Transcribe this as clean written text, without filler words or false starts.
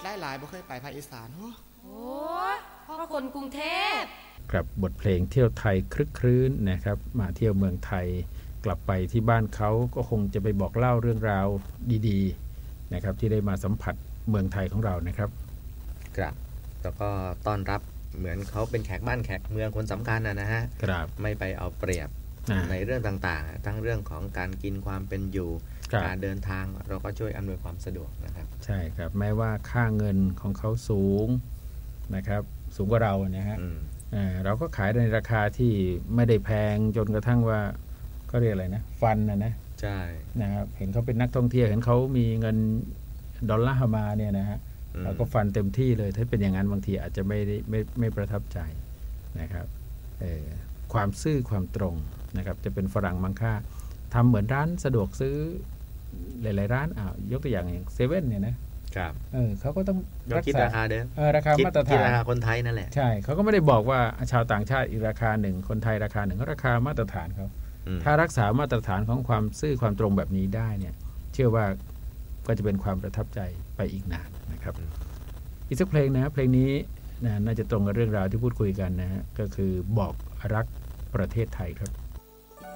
หลายๆบ่เคยไปภาคอีสานโอ้เพราะคนกรุงเทพครับบทเพลงเที่ยวไทยครึกครื้นนะครับมาเที่ยวเมืองไทยกลับไปที่บ้านเขาก็คงจะไปบอกเล่าเรื่องราวดีๆนะครับที่ได้มาสัมผัสเมืองไทยของเรานะครับครับแล้วก็ต้อนรับเหมือนเขาเป็นแขกบ้านแขกเมืองคนสำคัญนะฮะไม่ไปเอาเปรียบในเรื่องต่างๆทั้งเรื่องของการกินความเป็นอยู่การเดินทางเราก็ช่วยอำนวยความสะดวกนะครับใช่ครับแม้ว่าค่าเงินของเขาสูงนะครับสูงกว่าเรานะฮะเราก็ขายในราคาที่ไม่ได้แพงจนกระทั่งว่าก็เรียกอะไรนะฟันนะใช่นะครับเห็นเขาเป็นนักท่องเที่ยวเห็นเขามีเงินดอลลาร์มาเนี่ยนะฮะเราก็ฟันเต็มที่เลยถ้าเป็นอย่างนั้นบางทีอาจจะไม่ประทับใจนะครับความซื่อความตรงนะครับจะเป็นฝรั่งมังค่าทำเหมือนร้านสะดวกซื้อหลายๆร้านยกตัวอย่างเซเว่นเนี่ยนะครับเขาก็ต้องรักษาราคาเดิมราคามาตรฐานราคาคนไทยนั่นแหละใช่เขาก็ไม่ได้บอกว่าชาวต่างชาติอีกราคาหนึ่งคนไทยราคาหนึ่งเขาราคามาตรฐานเขาถ้ารักษามาตรฐานของความซื่อความตรงแบบนี้ได้เนี่ยเชื่อว่าก็จะเป็นความประทับใจไปอีกนานนะครับอีกสักเพลงนะเพลงนี้น่าจะตรงกับเรื่องราวที่พูดคุยกันนะฮะก็คือบอกรักประเทศไทยครับ